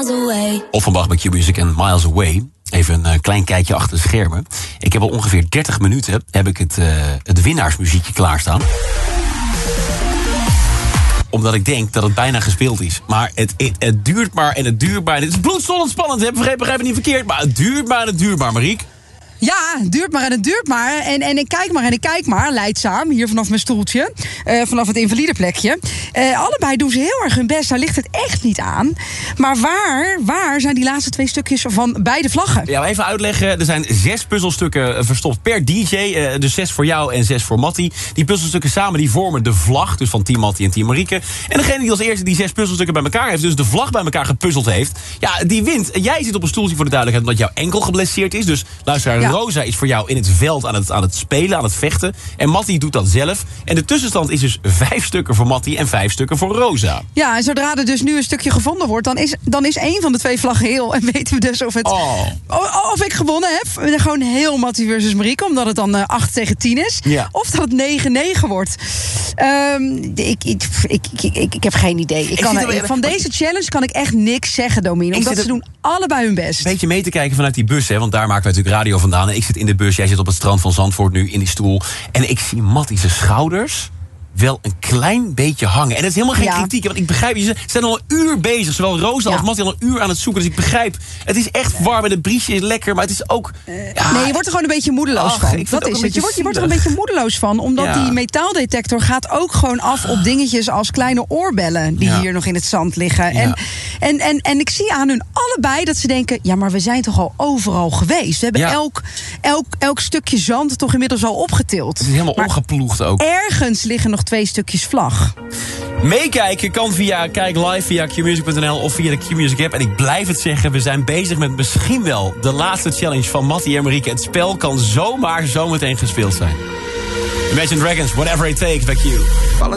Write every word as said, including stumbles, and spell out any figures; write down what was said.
miles away. Offenbach bij Q-Music en Miles Away. Even een uh, klein kijkje achter de schermen. Ik heb al ongeveer dertig minuten heb ik het, uh, het winnaarsmuziekje klaarstaan. Omdat ik denk dat het bijna gespeeld is. Maar het, het, het duurt maar en het duurt maar. Het is bloedstollend spannend, hè? Begrijp, begrijp het niet verkeerd. Maar het duurt maar en het duurt maar, Marieke. Ja, het duurt maar en het duurt maar. En, en ik kijk maar en ik kijk maar, leidzaam, hier vanaf mijn stoeltje. Uh, vanaf het invalideplekje. Uh, allebei doen ze heel erg hun best, daar ligt het echt niet aan. Maar waar, waar zijn die laatste twee stukjes van beide vlaggen? Ja, even uitleggen. Er zijn zes puzzelstukken verstopt per D J. Uh, dus zes voor jou en zes voor Mattie. Die puzzelstukken samen die vormen de vlag. Dus van Team Mattie en Team Marieke. En degene die als eerste die zes puzzelstukken bij elkaar heeft, dus de vlag bij elkaar gepuzzeld heeft, ja, die wint. Jij zit op een stoeltje voor de duidelijkheid omdat jouw enkel geblesseerd is. Dus luisteraar, ja. Rosa is voor jou in het veld aan het, aan het spelen, aan het vechten. En Mattie doet dat zelf. En de tussenstand is dus vijf stukken voor Mattie en vijf stukken voor Rosa. Ja, en zodra er dus nu een stukje gevonden wordt, dan is, dan is één van de twee vlaggen heel. En weten we dus of, het, oh. of ik gewonnen heb. Gewoon heel Mattie versus Marieke, omdat het dan uh, acht tegen tien is. Ja. Of dat het negen negen wordt. Um, ik, ik, ik, ik, ik, ik heb geen idee. Ik ik kan, er, van deze challenge kan ik echt niks zeggen, Domien. Omdat ze doen allebei hun best. Een beetje mee te kijken vanuit die bus, hè, want daar maken we natuurlijk radio vandaan. En ik zit in de bus, jij zit op het strand van Zandvoort nu in die stoel. En ik zie Mattie zijn schouders wel een klein beetje hangen. En dat is helemaal geen ja. kritiek, want ik begrijp, ze zijn al een uur bezig. Zowel Rosa ja. als Mattie al een uur aan het zoeken. Dus ik begrijp, het is echt warm en het briesje is lekker, maar het is ook... Uh, ja, nee, je wordt er gewoon een beetje moedeloos Ach, van. Dat is het. Je wordt, je wordt er een beetje moedeloos van, omdat ja. die metaaldetector gaat ook gewoon af op dingetjes als kleine oorbellen die ja. hier nog in het zand liggen. Ja. En, en, en, en ik zie aan hun allebei dat ze denken, ja, maar we zijn toch al overal geweest. We hebben ja. elk, elk, elk stukje zand toch inmiddels al opgetild. Het is helemaal maar ongeploegd ook. Ergens liggen nog twee stukjes vlag. Meekijken kan via Kijk Live, via Q music punt n l of via de Q-Music app. En ik blijf het zeggen, we zijn bezig met misschien wel de laatste challenge van Mattie en Marieke. Het spel kan zomaar zometeen gespeeld zijn. Imagine Dragons, Whatever It Takes, bij Q.